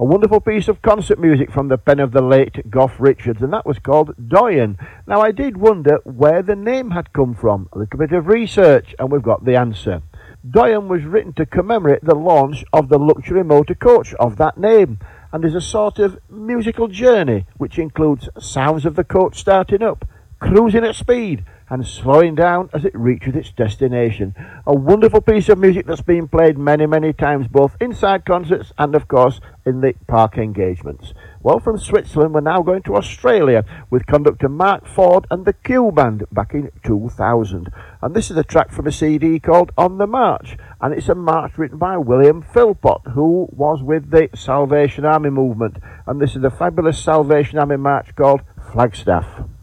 A wonderful piece of concert music from the pen of the late Gough Richards, and that was called Doyen. Now, I did wonder where the name had come from. A little bit of research, and we've got the answer. Doyen was written to commemorate the launch of the luxury motor coach of that name, and is a sort of musical journey which includes sounds of the coach starting up, cruising at speed, and slowing down as it reaches its destination. A wonderful piece of music that's been played many, many times, both inside concerts and, of course, in the park engagements. Well, from Switzerland, we're now going to Australia with conductor Mark Ford and the Q Band back in 2000. And this is a track from a CD called On the March, and it's a march written by William Philpott, who was with the Salvation Army movement. And this is a fabulous Salvation Army march called Flagstaff.